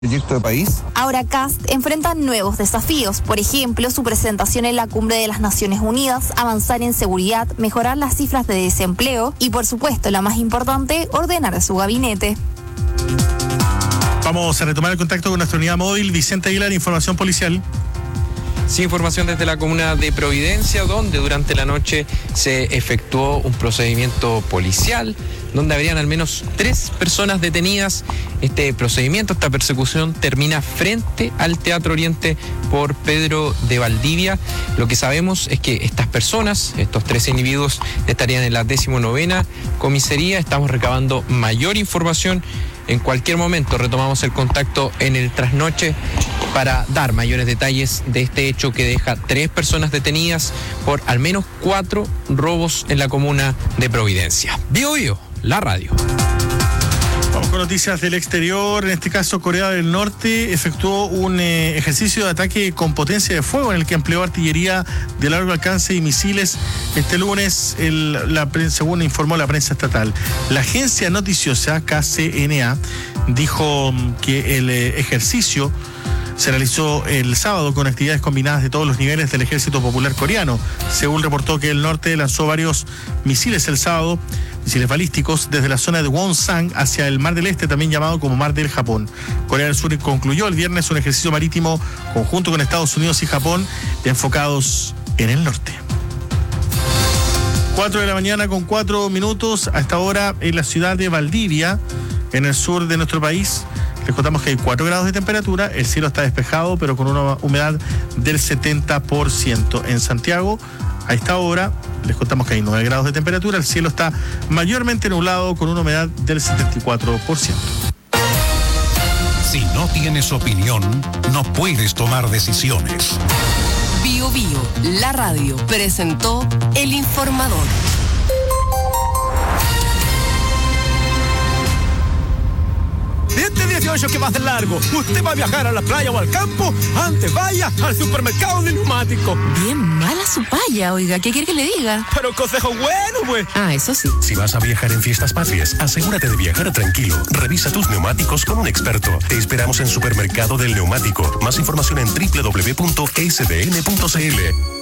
proyecto de país. Ahora Kast enfrenta nuevos desafíos, por ejemplo, su presentación en la Cumbre de las Naciones Unidas, avanzar en seguridad, mejorar las cifras de desempleo y, por supuesto, la más importante, ordenar a su gabinete. Vamos a retomar el contacto con nuestra unidad móvil. Vicente Aguilar, información policial. Sí, información desde la comuna de Providencia, donde durante la noche se efectuó un procedimiento policial, donde habrían al menos 3 personas detenidas. Este procedimiento, esta persecución, termina frente al Teatro Oriente por Pedro de Valdivia. Lo que sabemos es que estas personas, estos 3 individuos, estarían en la 19ª comisaría. Estamos recabando mayor información. En cualquier momento retomamos el contacto en el trasnoche para dar mayores detalles de este hecho que deja 3 personas detenidas por al menos 4 robos en la comuna de Providencia. Bio Bio, la radio. Vamos con noticias del exterior. En este caso, Corea del Norte efectuó un ejercicio de ataque con potencia de fuego en el que empleó artillería de largo alcance y misiles este lunes, según informó la prensa estatal. La agencia noticiosa KCNA dijo que el ejercicio se realizó el sábado con actividades combinadas de todos los niveles del Ejército Popular Coreano. Según reportó que el norte lanzó varios misiles el sábado, misiles balísticos, desde la zona de Wonsan hacia el Mar del Este, también llamado como Mar del Japón. Corea del Sur concluyó el viernes un ejercicio marítimo conjunto con Estados Unidos y Japón, enfocados en el norte. 4 de la mañana con 4 minutos, a esta hora en la ciudad de Valdivia, en el sur de nuestro país. Les contamos que hay 4 grados de temperatura, el cielo está despejado, pero con una humedad del 70%. En Santiago, a esta hora, les contamos que hay 9 grados de temperatura, el cielo está mayormente nublado con una humedad del 74%. Si no tienes opinión, no puedes tomar decisiones. Bio Bio, la radio, presentó El Informador. Este 18 que va a ser largo, usted va a viajar a la playa o al campo, antes vaya al supermercado de neumáticos. Bien mala su paya, oiga, ¿qué quiere que le diga? Pero consejo bueno, pues. Ah, eso sí. Si vas a viajar en fiestas patrias, asegúrate de viajar tranquilo. Revisa tus neumáticos con un experto. Te esperamos en Supermercado del Neumático. Más información en www.sdn.cl.